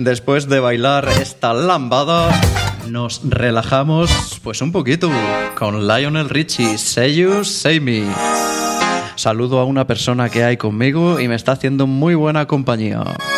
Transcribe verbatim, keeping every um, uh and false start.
Después de bailar esta lambada, nos relajamos pues un poquito con Lionel Richie, Say You, Say Me. Saludo a una persona que hay conmigo y me está haciendo muy buena compañía.